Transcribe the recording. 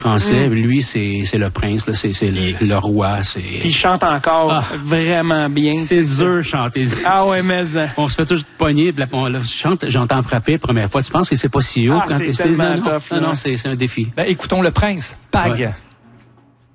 français, lui, c'est le prince, là, c'est le roi. Puis il chante encore vraiment bien. C'est dur de chanter. Ah ouais, mais... On se fait tous pogner, puis là, j'entends frapper la première fois. Tu penses que c'est pas si haut? C'est tellement tough. Non, c'est un défi. Ben, écoutons le prince, Pag. Ouais.